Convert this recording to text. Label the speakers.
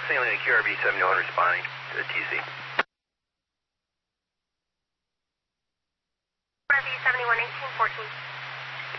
Speaker 1: Sailing to QRV 71 responding to the TC.
Speaker 2: QRV 71 1814.